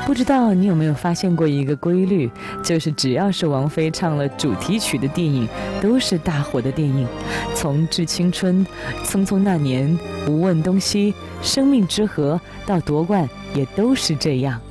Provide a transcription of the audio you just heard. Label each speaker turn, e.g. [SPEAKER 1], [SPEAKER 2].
[SPEAKER 1] 不知道你有没有发现过一个规律，就是只要是王菲唱了主题曲的电影，都是大火的电影。从《致青春》、《匆匆那年》、《无问东西》、《生命之河》到夺冠，也都是这样。